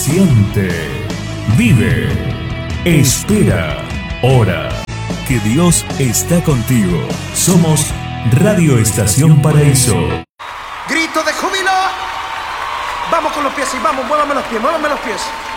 Siente, vive, espera, ora. Que Dios está contigo. Somos Radio Estación Paraíso. Grito de júbilo. Vamos con los pies y vamos, muévame los pies, muévame los pies.